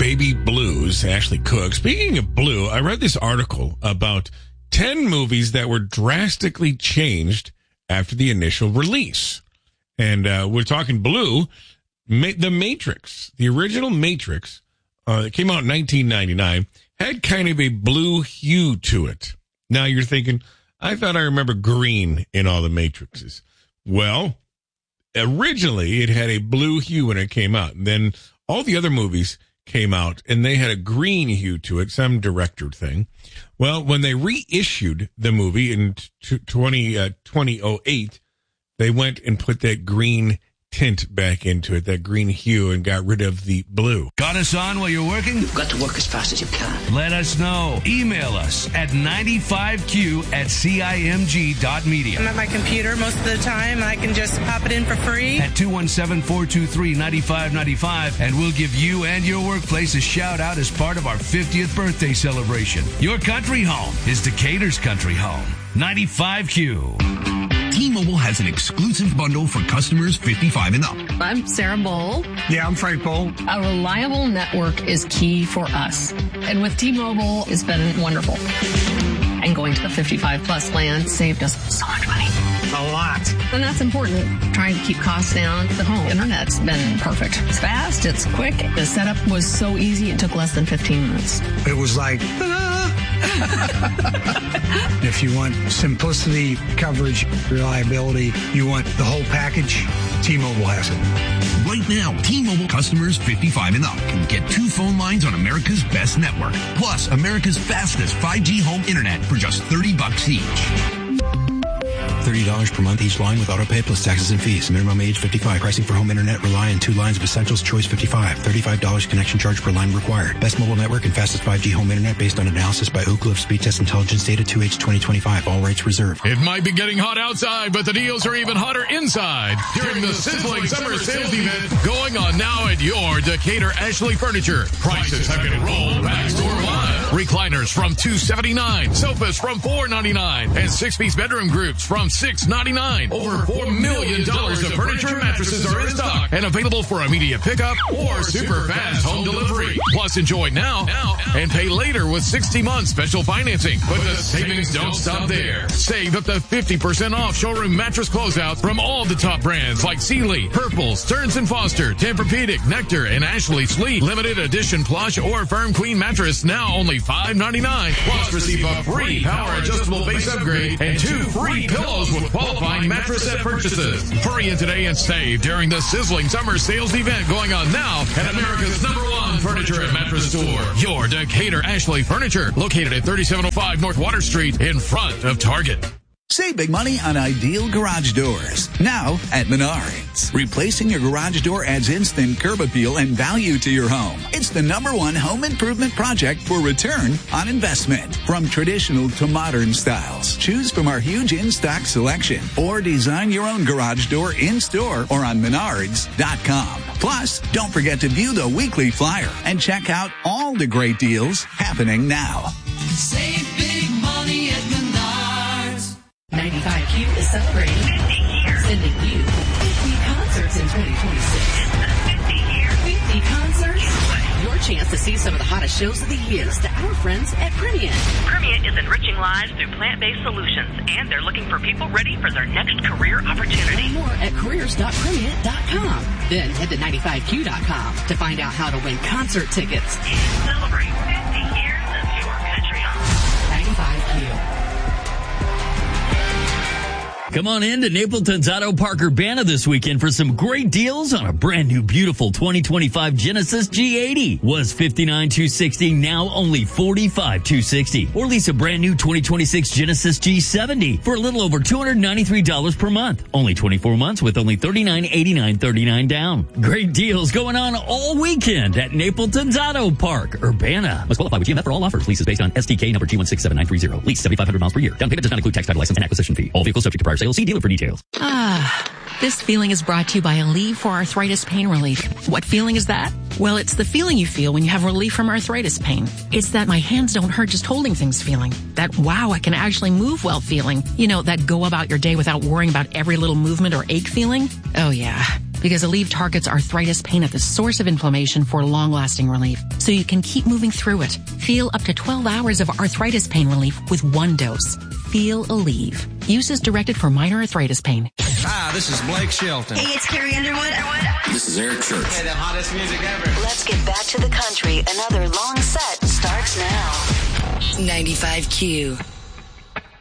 Baby Blues, Ashley Cook. Speaking of blue, I read this article about 10 movies that were drastically changed after the initial release. And we're talking blue. The Matrix, the original Matrix, that came out in 1999, had kind of a blue hue to it. Now you're thinking, I thought I remember green in all the Matrixes. Well, originally it had a blue hue when it came out. And then all the other movies came out and they had a green hue to it, some director thing. Well, when they reissued the movie in 2008, they went and put that green tint back into it, that green hue, and got rid of the blue. Got us on while you're working? You've got to work as fast as you can. Let us know. Email us at 95q@cimg.media. I'm at my computer most of the time, and I can just pop it in for free. At 217-423-9595, and we'll give you and your workplace a shout-out as part of our 50th birthday celebration. Your country home is Decatur's country home. 95Q. T-Mobile has an exclusive bundle for customers 55 and up. I'm Sarah Bowl. Yeah, I'm Frank Bowl. A reliable network is key for us. And with T-Mobile, it's been wonderful. And going to the 55-plus plan saved us so much money. A lot. And that's important. Trying to keep costs down. The home internet's been perfect. It's fast. It's quick. The setup was so easy. It took less than 15 minutes. It was like... If you want simplicity, coverage, reliability, you want the whole package, T-Mobile has it. Right now, T-Mobile customers 55 and up can get 2 phone lines on America's best network, plus America's fastest 5G home internet for just $30 each. $30 per month each line with autopay plus taxes and fees. Minimum age 55. Pricing for home internet rely on 2 lines of Essentials Choice 55. $35 connection charge per line required. Best mobile network and fastest 5G home internet based on analysis by Oak Cliff Speed Test Intelligence Data 2H 2025. All rates reserved. It might be getting hot outside, but the deals are even hotter inside during the sizzling summer sales event going on now at your Decatur Ashley Furniture. Prices have been rolled back store-wide. Recliners from $279, sofas from $499, and 6-piece bedroom groups from $699. Over $4 million of furniture and mattresses are in stock and available for immediate pickup or super fast home delivery. Plus, enjoy now and pay later with 60-month special financing. But the savings don't stop there. Save up to 50% off showroom mattress closeouts from all the top brands like Sealy, Purple, Stearns & Foster, Tempur-Pedic, Nectar, and Ashley Sleep. Limited edition plush or firm queen mattress now only $599. Plus, receive a free power adjustable base upgrade and 2 free pillows with qualifying mattress set purchases. Hurry in today and save during the sizzling summer sales event going on now at America's #1 furniture and mattress store. Your Decatur Ashley Furniture, located at 3705 North Water Street in front of Target. Save big money on Ideal Garage Doors. Now at Menards. Replacing your garage door adds instant curb appeal and value to your home. It's the #1 home improvement project for return on investment. From traditional to modern styles. Choose from our huge in-stock selection or design your own garage door in-store or on Menards.com. Plus, don't forget to view the weekly flyer and check out all the great deals happening now. Save big money at Menards. 95Q is celebrating 50 years. Sending you 50 concerts in 2026. 50 concerts. Your chance to see some of the hottest shows of the year to our friends at Primient. Primient is enriching lives through plant-based solutions, and they're looking for people ready for their next career opportunity. Learn more at careers.primient.com. Then head to 95q.com to find out how to win concert tickets. Celebrate 50 years of your country home. 95Q. Come on in to Napleton's Auto Park Urbana this weekend for some great deals on a brand new beautiful 2025 Genesis G80. Was $59,260, now only $45,260. Or lease a brand new 2026 Genesis G70 for a little over $293 per month. Only 24 months with only $39.89.39 down. Great deals going on all weekend at Napleton's Auto Park Urbana. Must qualify with GMF for all offers. Lease is based on STK number G167930. Lease 7,500 miles per year. Down payment does not include tax, title, license, and acquisition fee. All vehicles subject to prior sale. See dealer for details. This feeling is brought to you by Aleve for Arthritis Pain Relief. What feeling is that? Well, it's the feeling you feel when you have relief from arthritis pain. It's that my hands don't hurt just holding things feeling. That wow, I can actually move well feeling. You know, that go about your day without worrying about every little movement or ache feeling. Oh yeah. because Aleve targets arthritis pain at the source of inflammation for long-lasting relief, so you can keep moving through it. Feel up to 12 hours of arthritis pain relief with one dose. Feel Aleve. Use is directed for minor arthritis pain. Hi, this is Blake Shelton. Hey, it's Carrie Underwood. This is Eric Church. Hey, the hottest music ever. Let's get back to the country. Another long set starts now. 95Q.